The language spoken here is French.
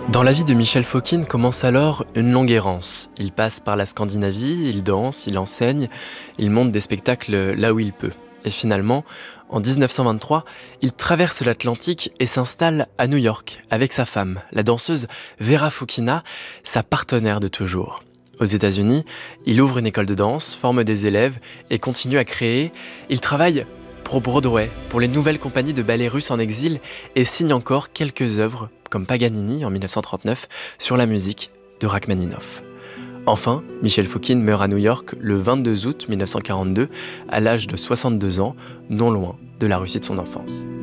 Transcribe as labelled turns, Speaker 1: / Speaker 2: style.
Speaker 1: Dans la vie de Michel Fokine commence alors une longue errance. Il passe par la Scandinavie, il danse, il enseigne, il monte des spectacles là où il peut. Et finalement, en 1923, il traverse l'Atlantique et s'installe à New York avec sa femme, la danseuse Vera Fokina, sa partenaire de toujours. Aux États-Unis, il ouvre une école de danse, forme des élèves et continue à créer. Il travaille pour Broadway, pour les nouvelles compagnies de ballet russes en exil et signe encore quelques œuvres, comme Paganini en 1939, sur la musique de Rachmaninoff. Enfin, Michel Fokine meurt à New York le 22 août 1942, à l'âge de 62 ans, non loin de la Russie de son enfance.